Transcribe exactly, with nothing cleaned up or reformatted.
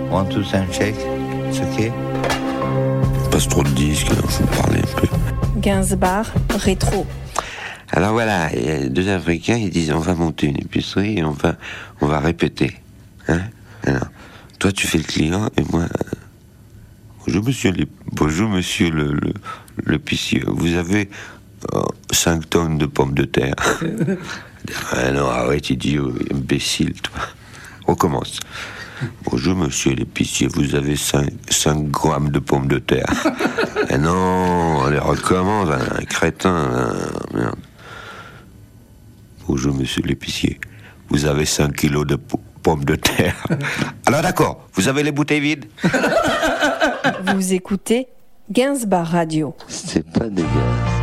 One, two, sound check. C'est ok. Passe trop de disques, il faut parler un peu. Gainsbar, rétro. Alors voilà, il y a deux Africains, ils disent on va monter une épicerie et on va, on va répéter. Hein? Alors, toi tu fais le client et moi... Euh, bonjour monsieur, les, bonjour monsieur le, le, l'épicier, vous avez euh, cinq tonnes de pommes de terre. Ah non, arrête idiot, imbécile toi. On commence. Bonjour monsieur l'épicier, vous avez cinq grammes de pommes de terre. Ah non, on les recommence, un, un crétin, un, merde. Bonjour monsieur l'épicier, vous avez cinq kilos de p- pommes de terre. Alors d'accord, vous avez les bouteilles vides. Vous écoutez Gainsbar Radio. C'est pas dégueulasse.